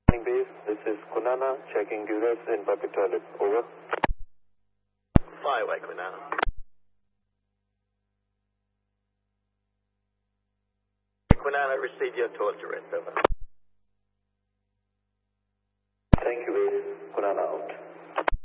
Base, this is Kunana checking duress in public toilet. Over. Fly away, Quinana. Quinana, receive your torturance. Over.